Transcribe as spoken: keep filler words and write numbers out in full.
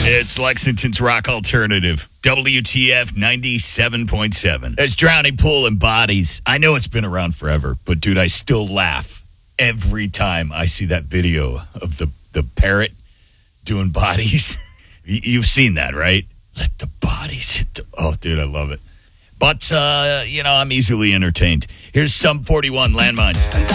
It's Lexington's Rock Alternative, W T F ninety-seven point seven. It's Drowning Pool and Bodies. I know it's been around forever, but dude, I still laugh every time I see that video of the, the parrot doing bodies. You've seen that, right? Let the bodies hit the... Oh, dude, I love it. But, uh, you know, I'm easily entertained. Here's Sum forty-one, Landmines.